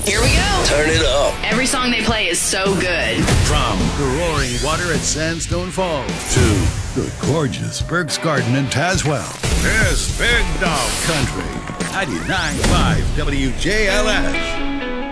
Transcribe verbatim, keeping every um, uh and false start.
Here we go. Turn it up. Every song they play is so good. From the roaring water at Sandstone Falls to the gorgeous Burke's Garden in Tazewell, there's Big Dog Country. ninety-nine point five W J L S.